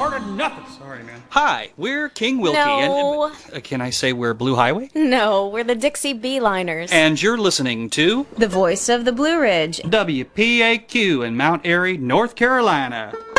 part of nothing. Sorry, man. Hi, we're King Wilkie. No. And can I say we're Blue Highway? No, we're the Dixie Beeliners. And you're listening to The voice of the Blue Ridge. WPAQ in Mount Airy, North Carolina.